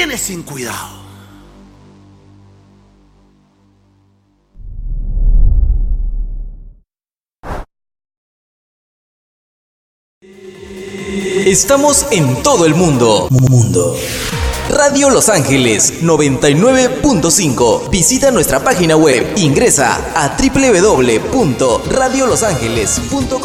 viene sin cuidado. Estamos en todo el mundo. Radio Los Ángeles 99.5. Visita nuestra página web. Ingresa a www.radiolosangeles.com.